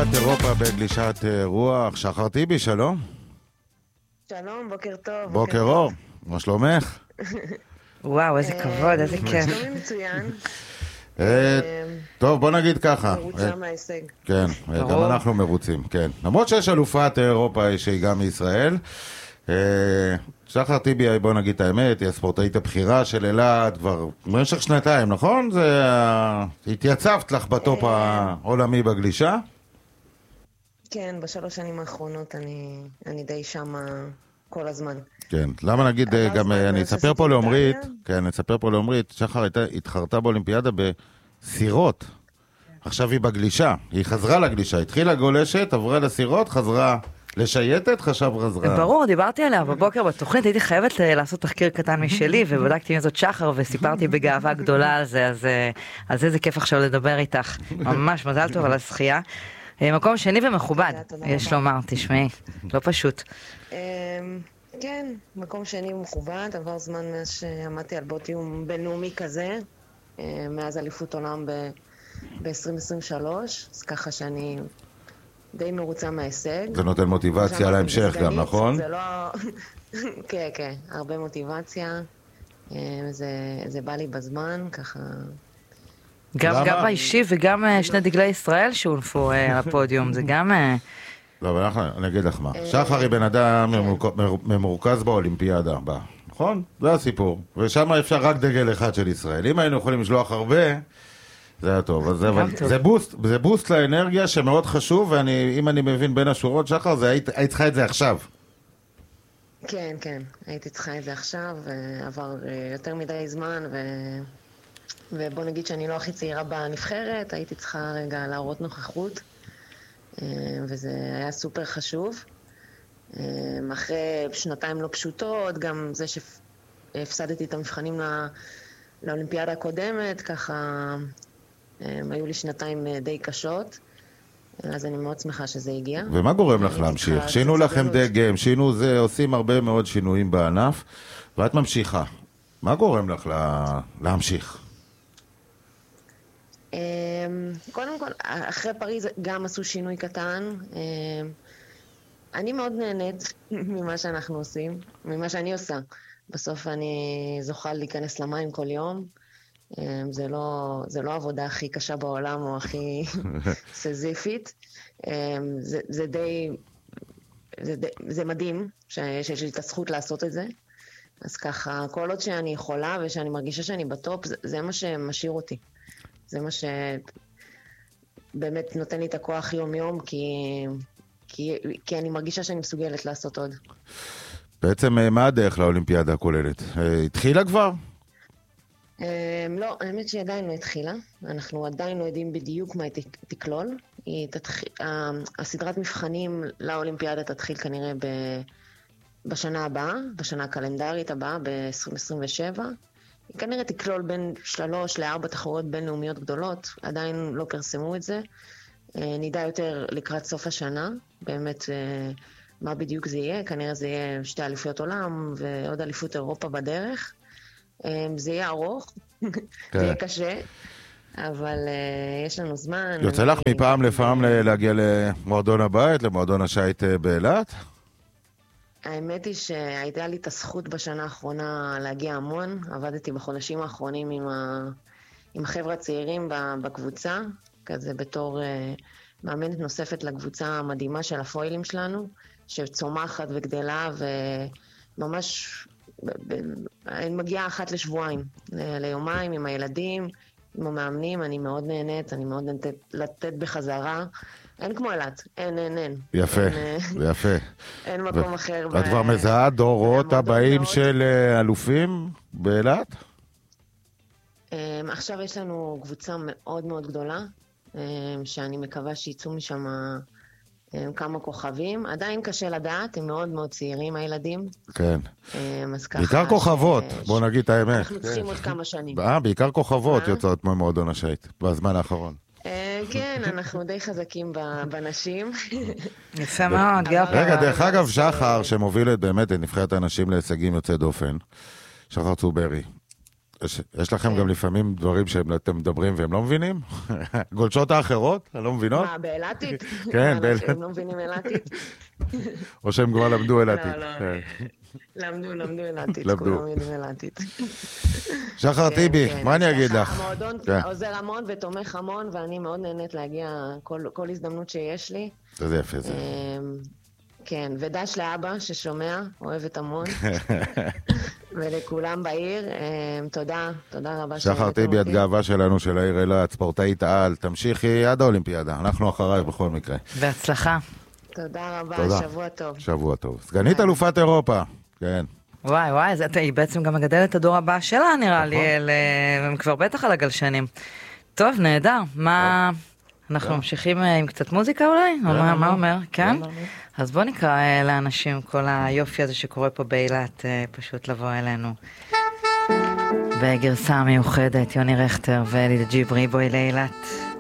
אליפוית אירופה בגלישת רוח. שחר טיבי, שלום. שלום, בוקר טוב. בוקר אור, מה שלומך? וואו, איזה כבוד, איזה כיף. שלומי מצוין. טוב, בוא נגיד ככה. מרוצה מההישג. כן, גם אנחנו מרוצים, כן. למרות שיש אלופת אירופה שהיא גם מישראל. שחר טיבי, בוא נגיד את האמת, היא הספורטאית הבכירה של אלעד כבר במשך שנתיים, נכון? התייצבת לך בטופ העולמי בגלישה? כן, בשלוש שנים האחרונות אני די שמה כל הזמן. כן, למה נגיד גם, אני אספר פה לעומרית, כן, נספר פה לעומרית, שחר התחרתה באולימפיאדה בסירות. עכשיו היא בגלישה, היא חזרה לגלישה, התחילה גולשת, עברה לסירות, חזרה לשייטת, חזרה. ברור, דיברתי עליה בבוקר בתוכנית, הייתי חייבת לעשות תחקיר קטן משלי, ובדקתי עם זאת שחר, וסיפרתי בגאווה גדולה על זה, אז איזה כיף עכשיו לדבר איתך. ממש מזל טוב על השחייה. מקום שני ומכובד, יש לומר, תשמעי, לא פשוט. כן, מקום שני ומכובד, עבר זמן מאז שעמדתי על בוטיום בינלאומי כזה, מאז אליפות עולם ב-2023, אז ככה שאני די מרוצה מההישג. זה נותן מוטיבציה להמשך גם, נכון? זה לא... כן, כן, הרבה מוטיבציה, זה בא לי בזמן, ככה... גם באישי וגם שני דגלי ישראל שהונפו על הפודיום, זה גם... לא, אבל אני אגיד לך מה. שחר היא בן אדם ממורכז באולימפיאדה הבאה, נכון? זה הסיפור. ושם אפשר רק דגל אחד של ישראל. אם היינו יכולים לשלוח הרבה, זה היה טוב. זה בוסט לאנרגיה שמאוד חשוב, ואם אני מבין בין השורות, שחר, היית צריכה את זה עכשיו. כן, כן. הייתי צריכה את זה עכשיו, עבר יותר מדי זמן, ובוא נגיד שאני לא הכי צעירה בנבחרת, הייתי צריכה רגע להראות נוכחות, וזה היה סופר חשוב. אחרי שנתיים לא פשוטות, גם זה שהפסדתי את המבחנים לאולימפיאדה הקודמת, ככה היו לי שנתיים די קשות, אז אני מאוד שמחה שזה הגיע. ומה גורם לך להמשיך? שינו לכם דגם, שינו זה, עושים הרבה מאוד שינויים בענף, ואת ממשיכה. מה גורם לך להמשיך? קודם כל, אחרי פריז גם עשו שינוי קטן. אני מאוד נהנית ממה שאנחנו עושים, ממה שאני עושה. בסוף אני זוכה להיכנס למים כל יום. זה לא העבודה הכי קשה בעולם או הכי סזיפית. זה מדהים שיש לי את הזכות לעשות את זה. אז ככה, כל עוד שאני יכולה ושאני מרגישה שאני בטופ, זה מה שמשאיר אותי. זה מה שבאמת נותן לי את הכוח יום-יום, כי אני מרגישה שאני מסוגלת לעשות עוד. בעצם מה הדרך לאולימפיאדה הכוללת? התחילה כבר? לא, האמת שהיא עדיין לא התחילה. אנחנו עדיין לא יודעים בדיוק מה היא תכלול. הסדרת מבחנים לאולימפיאדה תתחיל כנראה בשנה הבאה, בשנה הקלנדרית הבאה, ב-2027. היא כנראה תכלול בין 3 ל-4 תחרויות בינלאומיות גדולות, עדיין לא פרסמו את זה. נדע יותר לקראת סוף השנה, באמת מה בדיוק זה יהיה, כנראה זה יהיה 2 אליפויות עולם ועוד אליפות אירופה בדרך. זה יהיה ארוך, זה יהיה קשה, אבל יש לנו זמן. יוצא לך מפעם לפעם להגיע למועדון הבית, למועדון השייט באילת? האמת היא שהייתה לי את הזכות בשנה האחרונה להגיע המון. עבדתי בחודשים האחרונים עם החבר'ה הצעירים בקבוצה, כזה בתור מאמנת נוספת לקבוצה המדהימה של הפוילים שלנו, שצומחת וגדלה, וממש אני מגיעה אחת לשבועיים, ליומיים עם הילדים, עם המאמנים. אני מאוד נהנית, אני מאוד נהנית לתת בחזרה. אין כמו אלת, אין. יפה, יפה. אין מקום אחר. את כבר מזהה דורות הבאים של אלופים באילת? עכשיו יש לנו קבוצה מאוד מאוד גדולה, שאני מקווה שיצאו משם כמה כוכבים. עדיין קשה לדעת, הם מאוד מאוד צעירים הילדים. כן. בעיקר כוכבות, בוא נגיד את האמת. אנחנו צריכים עוד כמה שנים. בעיקר כוכבות יוצאות ממועדון השייט, בזמן האחרון. כן, אנחנו די חזקים בנשים. יפה מאוד. רגע, דרך אגב, שחר, שמובילת באמת את נבחרת האנשים להישגים יוצא דופן, שחר צוברי, יש לכם גם לפעמים דברים שאתם מדברים והם לא מבינים? גולשות האחרות? לא מבינות? מה, באלתית? כן, באלתית. הם לא מבינים אלתית? או שהם כבר למדו אלתית. למדו אלתית, למדו. כולם יודעים אלתית. שחר טיבי, מה אני אגיד לך? המועדון עוזר המון ותומך המון, ואני מאוד נהנית להגיע כל הזדמנות שיש לי. זה יפה זה. כן, ודש לאבא ששומע, אוהבת המון. ולכולם בעיר, תודה רבה. שחר טיבי, את גאווה שלנו, של העיר אילת, ספורטאית העל, תמשיכי עד האולימפיאדה, אנחנו אחרייך בכל מקרה. בהצלחה. תודה רבה, שבוע טוב. שבוע טוב. סגנית אלופת אירופה, כן. וואי, היא בעצם גם מגדלת את הדור הבא שלה, נראה לי, הם כבר בטח על הגלשנים. טוב, נהדר, מה... אנחנו ממשיכים עם קצת מוזיקה אולי? מה אומר? כן? אז בוא נקרא לאנשים כל היופי הזה שקורה פה באילת, פשוט לבוא אלינו. בגרסה מיוחדת, יוני רכטר ואלי ג'יברי, בואי לאילת.